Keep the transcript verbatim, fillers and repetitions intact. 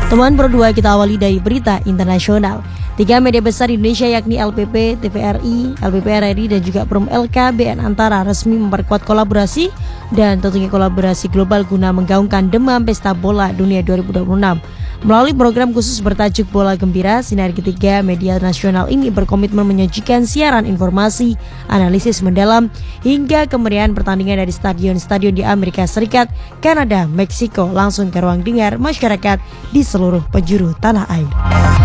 Temuan Pro dua kita awali dari berita internasional. Tiga media besar di Indonesia yakni L P P, T V R I, L P P R R I dan juga Perum L K B N Antara resmi memperkuat kolaborasi dan tentunya kolaborasi global guna menggaungkan demam pesta bola dunia dua ribu dua puluh enam. Melalui program khusus bertajuk Bola Gembira, sinar ketiga media nasional ini berkomitmen menyajikan siaran informasi, analisis mendalam, hingga kemeriahan pertandingan dari stadion-stadion di Amerika Serikat, Kanada, Meksiko langsung ke ruang dengar masyarakat di seluruh penjuru tanah air.